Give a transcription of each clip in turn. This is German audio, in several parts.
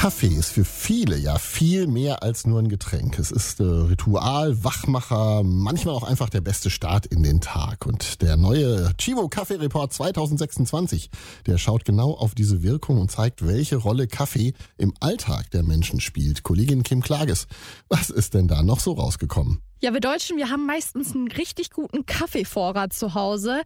Kaffee ist für viele ja viel mehr als nur ein Getränk. Es ist Ritual, Wachmacher, manchmal auch einfach der beste Start in den Tag. Und der neue Chivo Kaffee Report 2026, der schaut genau auf diese Wirkung und zeigt, welche Rolle Kaffee im Alltag der Menschen spielt. Kollegin Kim Klages, was ist denn da noch so rausgekommen? Ja, wir Deutschen, wir haben meistens einen richtig guten Kaffeevorrat zu Hause.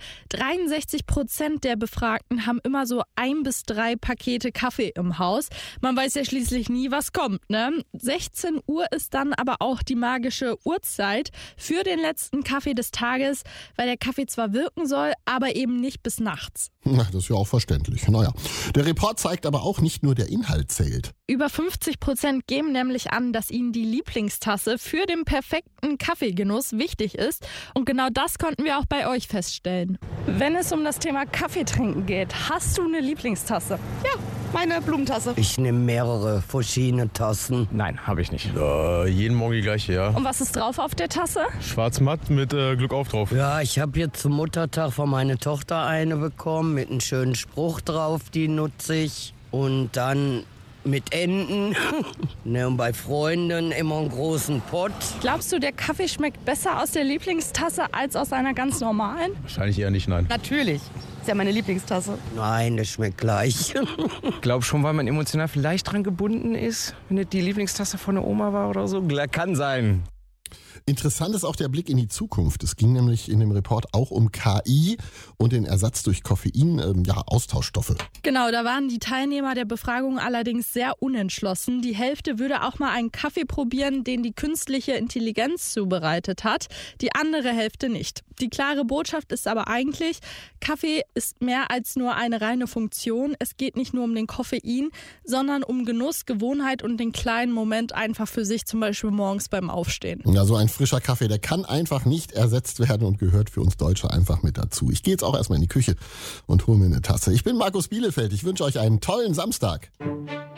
63% der Befragten haben immer so 1 bis 3 Pakete Kaffee im Haus. Man weiß ja schließlich nie, was kommt, ne? 16 Uhr ist dann aber auch die magische Uhrzeit für den letzten Kaffee des Tages, weil der Kaffee zwar wirken soll, aber eben nicht bis nachts. Na, das ist ja auch verständlich. Naja, der Report zeigt aber auch, nicht nur der Inhalt zählt. Über 50% geben nämlich an, dass ihnen die Lieblingstasse für den perfekten Kaffeegenuss wichtig ist. Und genau das konnten wir auch bei euch feststellen. Wenn es um das Thema Kaffee trinken geht, hast du eine Lieblingstasse? Ja, meine Blumentase. Ich nehme mehrere verschiedene Tassen. Nein, habe ich nicht. Jeden Morgen die gleiche, ja. Und was ist drauf auf der Tasse? Schwarz-matt mit Glück auf drauf. Ja, ich habe jetzt zum Muttertag von meiner Tochter eine bekommen mit einem schönen Spruch drauf, die nutze ich. Und dann mit Enten. Ne, und bei Freunden immer einen großen Pott. Glaubst du, der Kaffee schmeckt besser aus der Lieblingstasse als aus einer ganz normalen? Wahrscheinlich eher nicht, nein. Natürlich. Ist ja meine Lieblingstasse. Nein, das schmeckt gleich. Ich glaube schon, weil man emotional vielleicht dran gebunden ist, wenn es die Lieblingstasse von der Oma war oder so. Kann sein. Interessant ist auch der Blick in die Zukunft. Es ging nämlich in dem Report auch um KI und den Ersatz durch Koffein, Austauschstoffe. Genau, da waren die Teilnehmer der Befragung allerdings sehr unentschlossen. Die Hälfte würde auch mal einen Kaffee probieren, den die künstliche Intelligenz zubereitet hat. Die andere Hälfte nicht. Die klare Botschaft ist aber eigentlich, Kaffee ist mehr als nur eine reine Funktion. Es geht nicht nur um den Koffein, sondern um Genuss, Gewohnheit und den kleinen Moment einfach für sich, zum Beispiel morgens beim Aufstehen. Ja, so ein frischer Kaffee, der kann einfach nicht ersetzt werden und gehört für uns Deutsche einfach mit dazu. Ich gehe jetzt auch erstmal in die Küche und hole mir eine Tasse. Ich bin Markus Bielefeld. Ich wünsche euch einen tollen Samstag.